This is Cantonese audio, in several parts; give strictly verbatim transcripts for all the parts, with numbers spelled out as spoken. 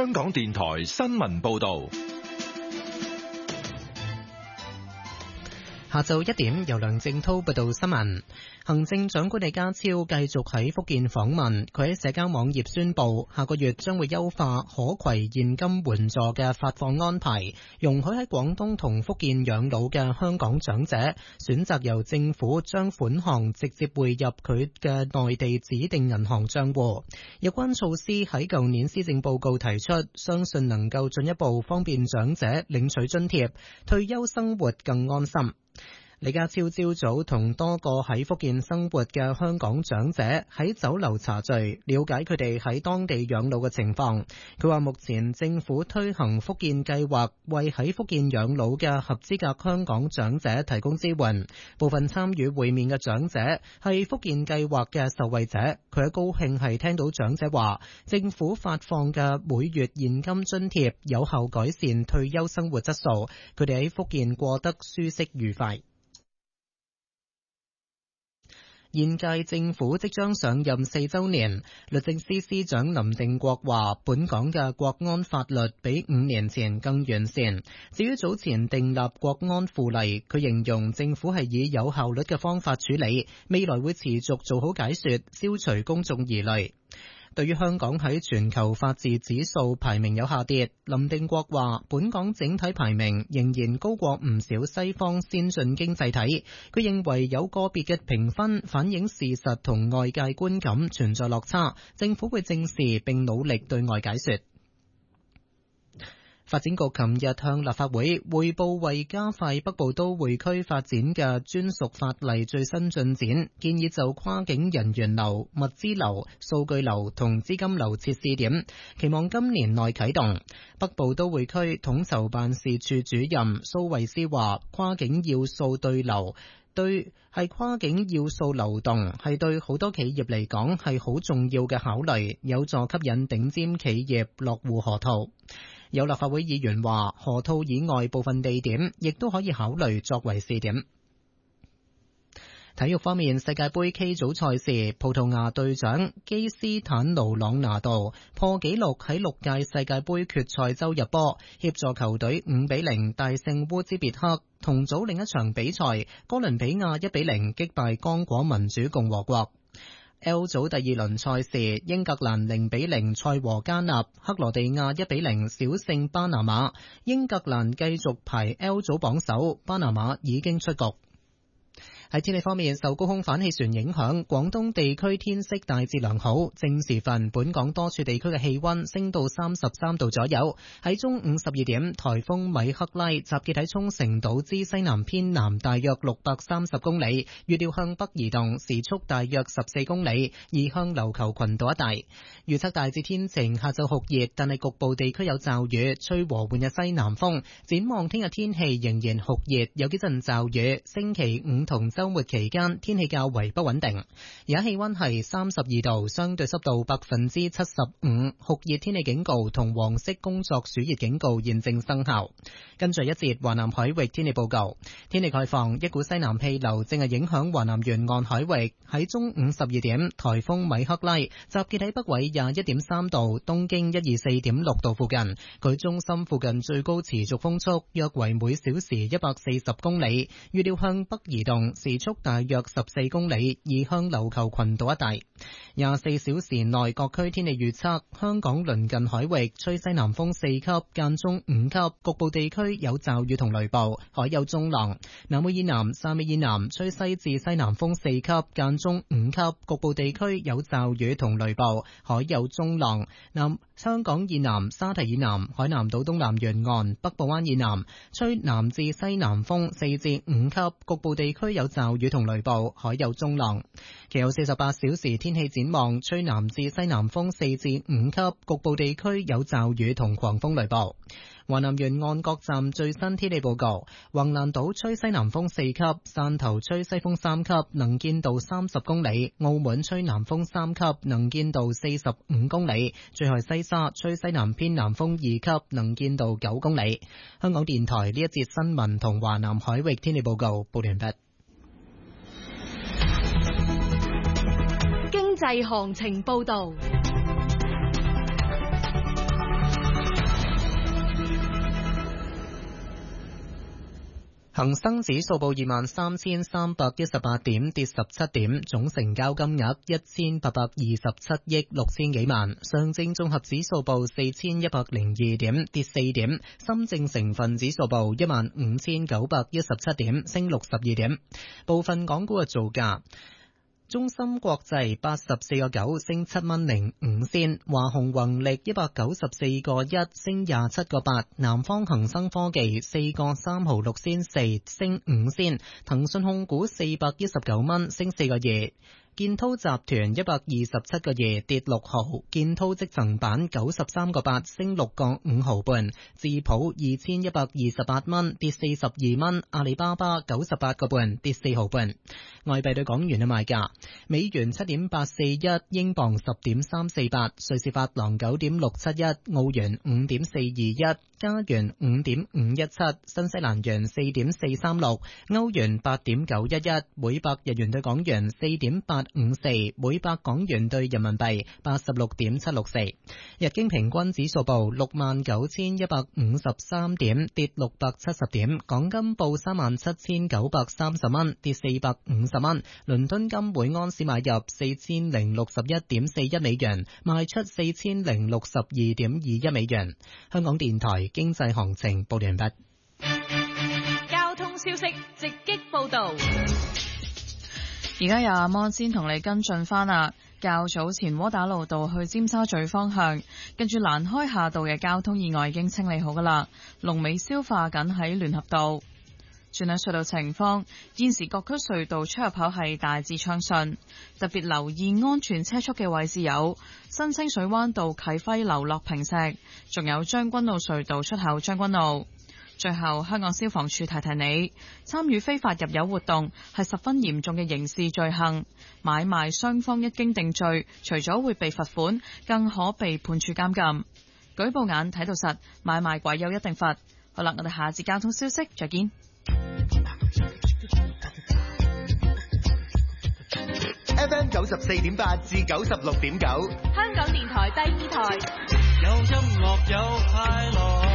香港電台新聞報道。 下晝一點，由梁正濤報道新聞。行政長官李家超繼續喺福建訪問，佢喺社交網頁宣布，下個月將會優化可攜現金援助嘅發放安排，容許喺廣東同福建養老嘅香港長者選擇由政府將款項直接匯入佢嘅內地指定銀行賬戶。有關措施喺舊年施政報告提出，相信能夠進一步方便長者領取津貼，退休生活更安心。李家超朝早同多個喺福建生活嘅香港長者喺酒樓茶聚，了解佢哋喺當地養老嘅情況。佢話目前政府推行福建計劃，為喺福建養老嘅合資格香港長者提供支援。部分參與會面嘅長者係福建計劃嘅受惠者，佢喺高興係聽到長者話，政府發放嘅每月現金津貼有效改善退休生活質素，佢哋喺福建過得舒適愉快。現屆政府即將上任四週年，律政司司長林定國話，本港嘅國安法律比五年前更完善。至於早前訂立國安附例，佢形容政府係以有效率嘅方法處理，未來會持續做好解說，消除公眾疑慮。對於香港喺全球法治指數排名有下跌，林定國話本港整體排名仍然高過唔少西方先進經濟體。佢認為有個別嘅評分反映事實同外界觀感存在落差，政府會正視並努力對外解說。發展局琴日向立法會匯報為加快北部都會區發展嘅專屬法例最新進展，建議就跨境人員流、物資流、數據流同資金流設試點，期望今年內啟動。北部都會區統籌辦事處主任蘇慧思話，跨境要素對流對係跨境要素流動係對好多企業嚟講係好重要嘅考慮，有助吸引頂尖企業落戶河套。有立法會議員話，河套以外部分地點亦都可以考慮作為試點。體育方面，世界盃 K 組賽事，葡萄牙隊長基斯坦奴朗拿度破紀錄喺六屆世界盃決賽周入波，協助球隊五比零大勝烏茲別克。同組另一場比賽，哥倫比亞一比零擊敗剛果民主共和國。L 組第二輪賽事，英格蘭零比零賽和加納，克羅地亞一比零小勝巴拿馬。英格蘭繼續排 L 組榜首，巴拿馬已經出局。喺天氣方面，受高空反氣旋影響，廣東地區天色大致良好。正時分，本港多處地區嘅氣溫升到三十三度左右。喺中午十二點，颱風米克拉集結喺沖繩島之西南偏南大約六百三十公里，預料向北移動，時速大約十四公里，移向琉球群島一帶。預測大致天晴，下晝酷熱，但係局部地區有驟雨，吹和緩嘅西南風。展望聽日天氣仍然酷熱，有幾陣驟雨。星期五同周末期間天氣較為不穩定，而家氣溫係三十二度，相對濕度百分之七十五，酷熱天氣警告同黃色工作暑熱警告現正生效。跟住一節華南海域天氣報告，天氣概況，一股西南氣流正係影響華南沿岸海域。喺中午十二點，颱風米克拉集結喺北緯廿一點三度，東經一二四點六度附近，佢中心附近最高持續風速約為每小時一百四十公里，預料向北移動，時速大約十四公里，移向琉球群島一帶。廿四小時內各區天氣預測：香港鄰近海域吹西南風四級，間中五級，局部地區有驟雨同雷暴，海有中浪。南澳以南、汕尾以南吹西至西南風四級，間中五級，局部地區有驟雨同雷暴，海有中浪。南香港以南、沙堤以南、海南島東南沿岸、北部灣以南吹南至西南風四至五級，局部地區有驟雨同雷暴，海有中浪。其後四十八小時天氣展望，吹南至西南風四至五級，局部地區有驟雨同狂風雷暴。華南沿岸各站最新天氣報告：橫瀾島吹西南風四級，汕頭吹西風三級，能見度三十公里；澳門吹南風三級，能見度四十五公里；最後西沙吹西南偏南風二級，能見度九公里。香港電台呢一節新聞同華南海域天氣報告報完畢。 經濟行情報道。 恒生指數報二萬三千三百一十八點，跌十七點，總成交金額一千八百二十七億六千幾萬。上證綜合指數報四千一百零二點，跌四點。深證成分指數報一萬五千九百一十七點，升六十二點。部分港股嘅造價。中芯國際八十四個九升七蚊零五仙，華虹宏力一百九十四個一升廿七個八，南方恒生科技四個三毫六仙四升五仙，騰訊控股四百一十九蚊升四個二。建滔集團一百二十七個二跌六毫，建滔積層板九十三個八升六個五毫半，智普二千一百二十八蚊跌四十二蚊，阿里巴巴九十八個半跌四毫半。外幣對港元嘅賣價：美元七點八四一，英鎊十點三四八，瑞士法郎九點六七一，澳元五點四二一，加元五點五一七，新西蘭元四點四三六，歐元八點九一一，每百日元對港元四點八五四，每百港元對人民幣八十六點七六四。日經平均指數報六萬九千一百五十三點，跌六百七十點。港金報三萬七千九百三十蚊，跌四百五十蚊。倫敦金每安士買入四千零六十一點四一美元，賣出四千零六十二點二一美元。香港電台經濟行情報完畢。 交通消息直擊報道。 而家由阿摩先同你跟進翻啦。較早前窩打老道去尖沙咀方向，跟住蘭開夏道嘅交通意外已經清理好噶啦，龍尾消化緊喺聯合道。轉喺隧道情況，現時各區隧道出入口係大致暢順，特別留意安全車速嘅位置有新清水灣道啟輝樓落坪石，仲有將軍澳隧道出口將軍澳。最後，香港消防處提提你，參與非法入油活動係十分嚴重嘅刑事罪行，買賣雙方一經定罪，除咗會被罰款，更可被判處監禁。舉報眼睇到實，買賣鬼有一定罰。好啦，我哋下節交通消息再見。 F M 九十四點八至九十六點九， 香港電台第二台， 有音樂有快樂。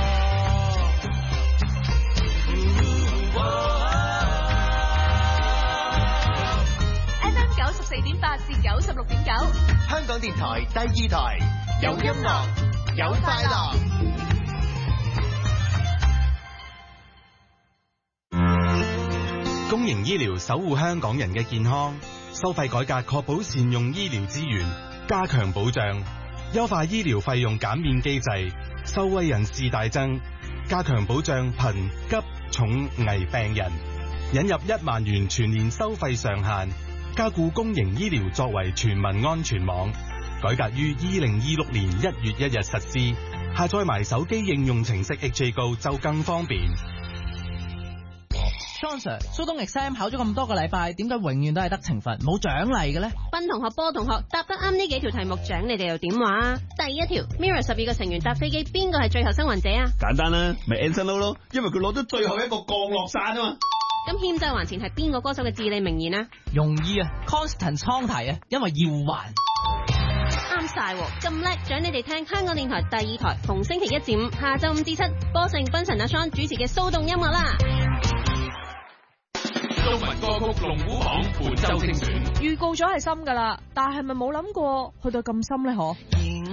F M 九十四點八至九十六點九， 香港電台第二台，有音樂有快樂。 公營醫療守護香港人嘅健康，收費改革確保善用醫療資源，加強保障，優化醫療費用減免機制，受惠人士大增，加強保障貧急重危病人，引入一萬元全年收費上限，加固公營醫療作為全民安全網，改革於二零二六年一月一日實施，下載埋手機應用程式 H A Go 就更方便。 John Sir， 蘇東 exam 考咗咁多個禮拜，點解永遠都係得懲罰冇獎勵嘅咧？ 斌同學、波同學答得啱呢幾條題目，獎你哋又點話？第一條 Mirror 十二個成員搭飛機，邊個係最後生還者啊？ 簡單啦，咪 Anson Lo 咯，因為佢攞咗最後一個降落傘啊嘛。 咁欠債還錢係邊個歌手嘅至理名言啊？ 容易啊 ，Constant 倉提啊，因為要還。 啱晒，咁叻，獎你哋聽香港電台第二台，逢星期一至五下晝五至七，波盛斌神阿 Sean 主持嘅騷動音樂啦。 中文歌曲龍虎榜本周精選， 預告咗係深噶啦，但係咪冇諗過去到咁深呢？嗬？